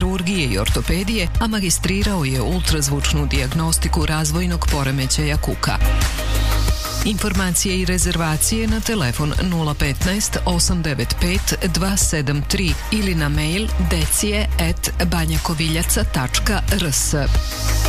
hirurgije i ortopedije, a magistrirao je ultrazvučnu dijagnostiku razvojnog poremećaja kuka. Informacije i rezervacije na telefon 015 895 273 ili na mail decije@banjakoviljaca.rs.